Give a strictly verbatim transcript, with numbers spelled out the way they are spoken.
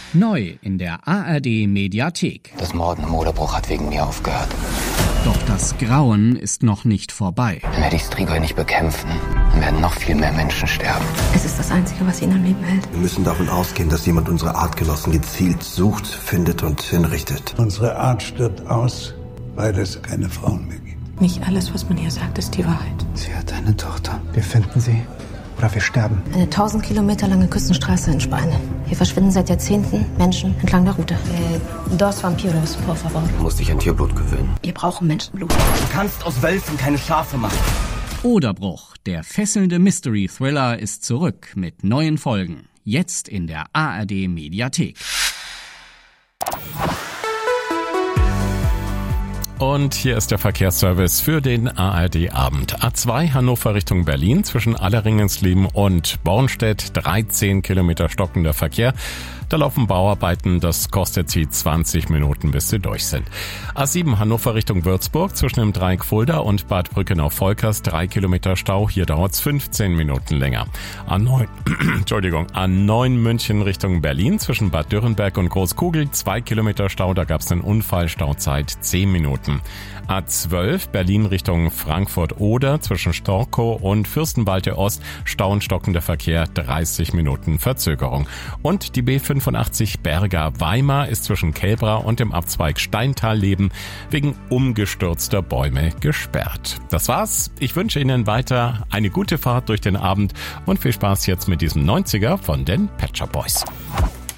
Neu in der A R D Mediathek. Das Morden im Moderbruch hat wegen mir aufgehört. Doch das Grauen ist noch nicht vorbei. Wenn wir die Strigoi nicht bekämpfen, dann werden noch viel mehr Menschen sterben. Es ist das Einzige, was ihn am Leben hält. Wir müssen davon ausgehen, dass jemand unsere Artgenossen gezielt sucht, findet und hinrichtet. Unsere Art stirbt aus, weil es keine Frauen mehr gibt. Nicht alles, was man hier sagt, ist die Wahrheit. Sie hat eine Tochter. Wir finden sie oder wir sterben. Eine tausend Kilometer lange Küstenstraße in Spanien. Hier verschwinden seit Jahrzehnten Menschen entlang der Route. Äh, dos vampiros, por favor. Du musst dich an Tierblut gewöhnen. Wir brauchen Menschenblut. Du kannst aus Wölfen keine Schafe machen. Oderbruch, der fesselnde Mystery-Thriller, ist zurück mit neuen Folgen. Jetzt in der A R D Mediathek. Und hier ist der Verkehrsservice für den A R D-Abend. A zwei Hannover Richtung Berlin zwischen Alleringenslieben und Bornstedt, dreizehn Kilometer stockender Verkehr. Da laufen Bauarbeiten, das kostet sie zwanzig Minuten, bis sie durch sind. A sieben Hannover Richtung Würzburg zwischen dem Dreieck Fulda und Bad Brückenau-Volkers, drei Kilometer Stau, hier dauert's fünfzehn Minuten länger. A neun, Entschuldigung, A neun München Richtung Berlin zwischen Bad Dürrenberg und Großkugel, zwei Kilometer Stau, da gab's einen Unfall, Stauzeit zehn Minuten. A zwölf Berlin Richtung Frankfurt-Oder zwischen Storkow und Fürstenwalde Ost, Stau und stockender Verkehr, dreißig Minuten Verzögerung. Und die B fünfundachtzig Berger-Weimar ist zwischen Kelbra und dem Abzweig Steintal-Leben wegen umgestürzter Bäume gesperrt. Das war's. Ich wünsche Ihnen weiter eine gute Fahrt durch den Abend und viel Spaß jetzt mit diesem neunziger von den Pet Shop Boys.